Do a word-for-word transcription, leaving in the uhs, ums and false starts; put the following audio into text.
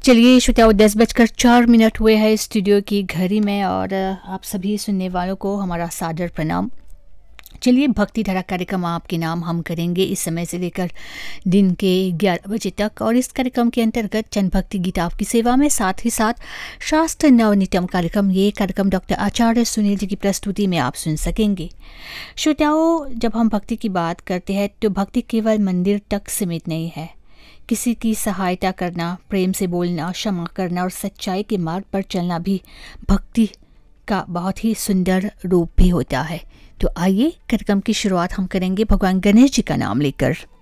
चलिए श्रोताओ, दस बजकर चार मिनट हुए हैं स्टूडियो की घड़ी में और आप सभी सुनने वालों को हमारा सादर प्रणाम। चलिए, भक्ति धारा कार्यक्रम आपके नाम हम करेंगे इस समय से लेकर दिन के ग्यारह बजे तक। और इस कार्यक्रम के अंतर्गत चंद भक्ति गीत आपकी सेवा में, साथ ही साथ शास्त्र नवनितम कार्यक्रम। ये कार्यक्रम डॉक्टर आचार्य सुनील जी की प्रस्तुति में आप सुन सकेंगे। श्रोताओं, जब हम भक्ति की बात करते हैं तो भक्ति केवल मंदिर तक सीमित नहीं है। किसी की सहायता करना, प्रेम से बोलना, क्षमा करना और सच्चाई के मार्ग पर चलना भी भक्ति का बहुत ही सुंदर रूप भी होता है। तो आइए कार्यक्रम की शुरुआत हम करेंगे भगवान गणेश जी का नाम लेकर।